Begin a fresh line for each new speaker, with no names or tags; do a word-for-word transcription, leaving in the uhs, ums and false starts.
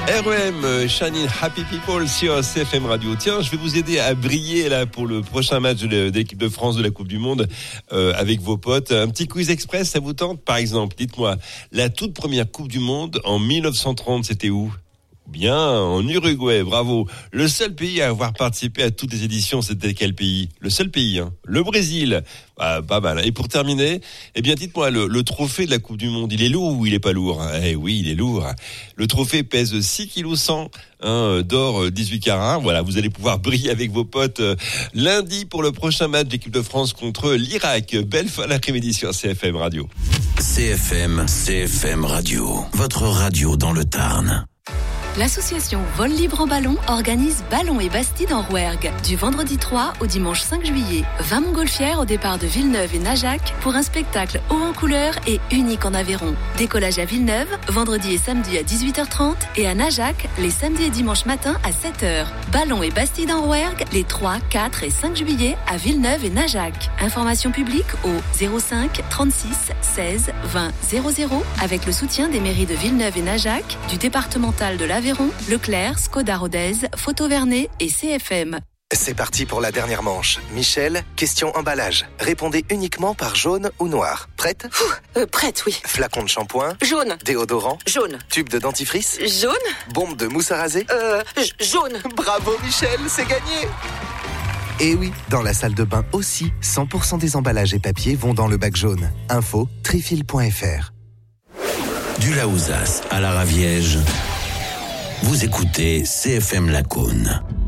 R E M, Shining Happy People sur C F M Radio. Tiens, je vais vous aider à briller là pour le prochain match de l'équipe de France de la Coupe du Monde euh, avec vos potes. Un petit quiz express, ça vous tente? Par exemple, dites-moi, la toute première Coupe du Monde en dix-neuf cent trente, c'était où? Bien, en Uruguay, bravo. Le seul pays à avoir participé à toutes les éditions, c'était quel pays? Le seul pays, hein. Le Brésil. Ah, pas mal. Et pour terminer, eh bien, dites-moi, le, le trophée de la Coupe du Monde, il est lourd ou il est pas lourd? Eh oui, il est lourd. Le trophée pèse six virgule cent kilos, hein, d'or dix-huit carats. Voilà, vous allez pouvoir briller avec vos potes euh, lundi pour le prochain match d'équipe de France contre l'Irak. Belle fin d'après-midi sur C F M Radio.
C F M, C F M Radio, votre radio dans le Tarn.
L'association Vol Libre en Ballon organise Ballon et Bastide en Rouergue du vendredi trois au dimanche cinq juillet. vingt montgolfières au départ de Villeneuve et Najac pour un spectacle haut en couleur et unique en Aveyron. Décollage à Villeneuve, vendredi et samedi à dix-huit heures trente et à Najac, les samedis et dimanches matin à sept heures. Ballon et Bastide en Rouergue les trois, quatre et cinq juillet à Villeneuve et Najac. Information publique au zéro cinq trente-six seize vingt zéro zéro avec le soutien des mairies de Villeneuve et Najac, du départemental de l'Aveyron, Leclerc, Skoda Rodez, Photo Vernet et C F M.
C'est parti pour la dernière manche. Michel, question emballage. Répondez uniquement par jaune ou noir. Prête ?
Ouh, euh, Prête, oui.
Flacon de shampoing ?
Jaune.
Déodorant ?
Jaune.
Tube de dentifrice ?
Jaune.
Bombe de mousse à raser ?
Euh, j- jaune.
Bravo Michel, c'est gagné ! Et oui, dans la salle de bain aussi, cent pour cent des emballages et papiers vont dans le bac jaune. Info, trifil point f r.
Du Laouzas à la Raviège, vous écoutez C F M Lacaune.